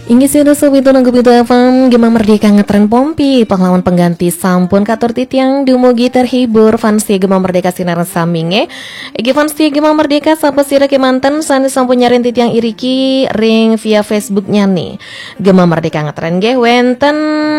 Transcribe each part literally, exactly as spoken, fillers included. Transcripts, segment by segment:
Inggih sira sawito nanggo pintu F M Gema Merdeka ngetren pompi pahlawan pengganti sampun katur titiang dumugi terhibur fansi Gema Merdeka sinar saminge iki fansi Gema Merdeka sapa sira kemanten sane sampun nyarin titiang iriki ring via Facebook nyani Gema Merdeka ngetren nggih wenten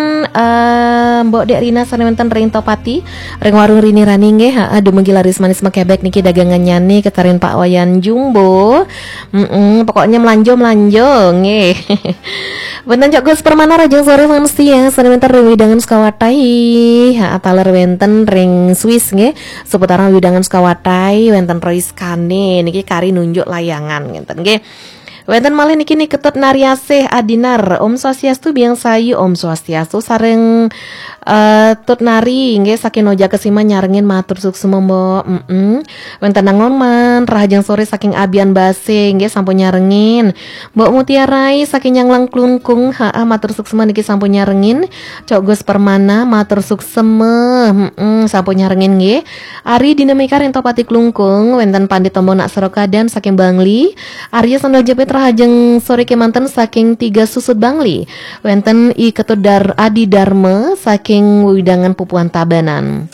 uh, Mbok Dek Rina sane wenten ring Topati ring warung Rini Rani nggih heeh dumugi laris manis mekebek niki dagangan nyani ketarin Pak Wayan Jumbo mm pokoknya melanjo melanjo nggih. Wenten Gus Permana Rajang sore fansi ya sanewenten ring widangan Sukawatai ha ataler wenten ring Swiss nggih seputaran widangan Sukawatai wenten Royce Kane niki kari nunjuk layangan ngenten nggih. Wenten malih niki ketut Nariasih Adinar Om Swastiastu biang sayu Om Swastiastu sareng uh, tut nari nggih saking Noja Kesima nyarengin matur suksema mbok heeh wenten nangon man rahajang sore saking Abian Base nggih sampun nyarengin Mbok Mutiarai saking Nyanglang Klungkung ha matur suksema niki sampun nyarengin Cok Gus Permana matur suksema heeh sampun nyarengin nggih Ari Dinamika ring Topati Klungkung wenten Pandit Tombo Nak Serokadan saking Bangli Arya Sandal Jepit rahajeng sore kemanten saking Tiga Susut Bangli wenten I Ketut Dar Adi Dharma saking widangan Pupuan Tabanan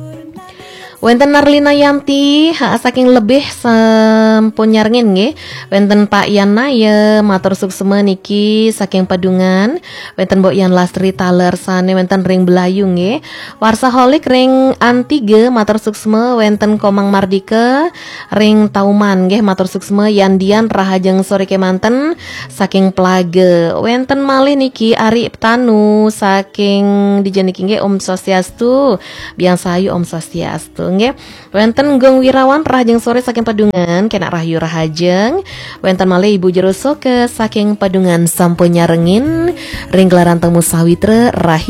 wenten Narlina Yanti ha, saking lebih sampun nyarengin nggih wenten Pak Yan Naya matur suksema niki saking Padungan wenten Mbok Yan Lastri Taler sane wenten ring Belayu nggih Warsaholik ring Antige matur suksema wenten Komang Mardika ring Tauman nggih matur suksema Yandian rahajeng sore kemanten saking Plage wenten malih niki Ari Tanu saking dijaniki nggih Om Swastiastu biang sayu Om Swastiastu nggih wenten Gong Wirawan rahajeng sore saking Padungan kena Rahyu rahajeng wenten malih Ibu Jeroso ke saking Padungan sampun nyarengin ring gelaran temu sawitra Rahyu